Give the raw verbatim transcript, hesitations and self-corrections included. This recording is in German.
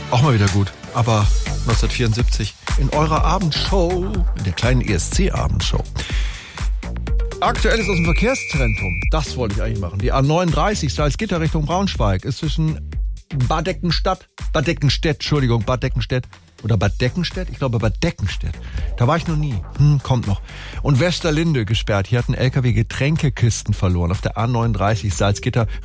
Auch mal wieder gut. Aber neunzehnhundertvierundsiebzig in eurer Abendshow, in der kleinen E S C-Abendshow. Aktuelles aus dem Verkehrszentrum. Das wollte ich eigentlich machen. Die A neununddreißig Salzgitter Richtung Braunschweig ist zwischen Bad Deckenstadt, Bad Deckenstedt, Entschuldigung, Bad Deckenstedt oder Bad Deckenstedt? Ich glaube Bad Deckenstedt. Da war ich noch nie. Hm, kommt noch. Und Westerlinde gesperrt. Hier hat ein L K W Getränkekisten verloren auf der A neununddreißig Salzgitter